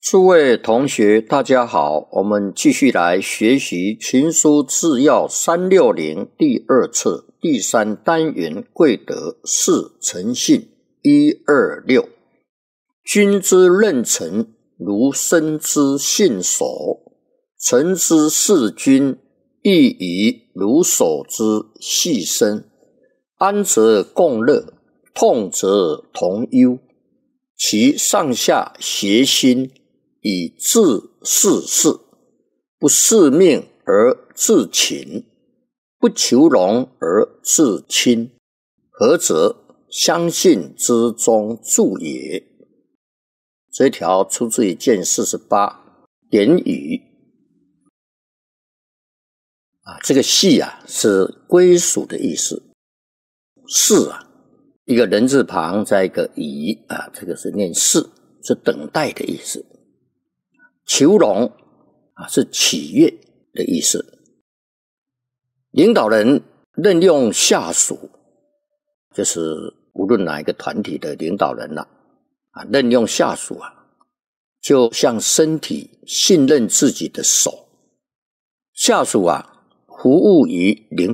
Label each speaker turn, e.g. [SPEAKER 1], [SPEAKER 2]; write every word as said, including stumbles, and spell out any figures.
[SPEAKER 1] 诸位同学大家好，我们继续来学习群书治要三六零第二册第三单元贵德四诚信一二六。君之任臣，如身之信守，臣之事君，亦宜如手之细身。安则共乐，痛则同忧，其上下协心，以治世事，不恃命而自勤，不求荣而自轻，何则相信之中助也。这条出自于卷四十八典语啊，这个系啊是归属的意思，是啊一个人字旁再一个以啊，这个是念是，是等待的意思。求荣啊是喜悦的意思。领导人任用下属，就是无论哪一个团体的领导人啊，啊任用下属啊，就像身体信任自己的手。下属啊服务于领